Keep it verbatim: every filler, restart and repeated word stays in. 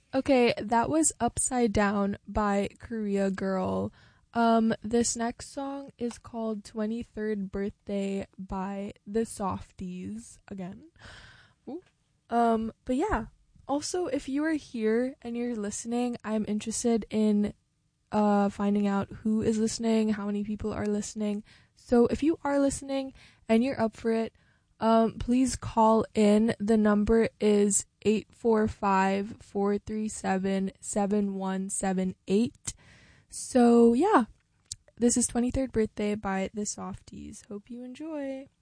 Okay, that was Upside Down by Korea Girl. Um, this next song is called twenty-third Birthday by the Softies. Again. Ooh. Um, but yeah. Also, if you are here and you're listening, I'm interested in uh finding out who is listening, how many people are listening. So if you are listening and you're up for it, um please call in. The number is eight four five, four three seven, seven one seven eight. So yeah, this is twenty-third Birthday by the Softies. Hope you enjoy.